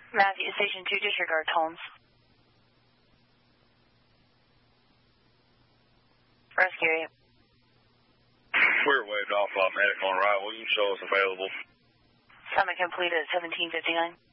Matthew, Station 2, disregard Holmes. Rescue area. We're waived off medical on arrival. You can show us available. Summit complete at 1759.